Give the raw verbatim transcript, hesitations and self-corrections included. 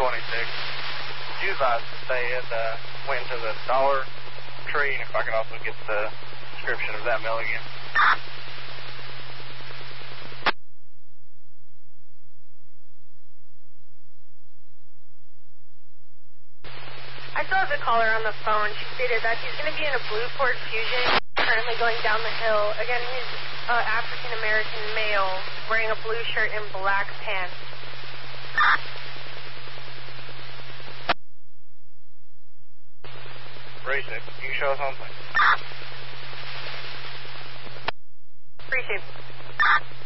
twenty-six. You advised that they had uh, went to the Dollar Tree, and if I could also get the description of that mill again. I still have the caller on the phone. She stated that he's going to be in a Blueport Fusion, currently going down the hill. Again, he's uh, African-American male, wearing a blue shirt and black pants. Race it. You can show us something. Appreciate it.